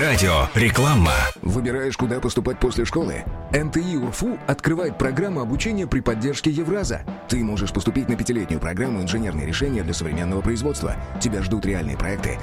Радио. Реклама. Выбираешь, куда поступать после школы? НТИ УРФУ открывает программу обучения при поддержке Евраза. Ты можешь поступить на 5-летнюю программу «Инженерные решения для современного производства». Тебя ждут реальные проекты,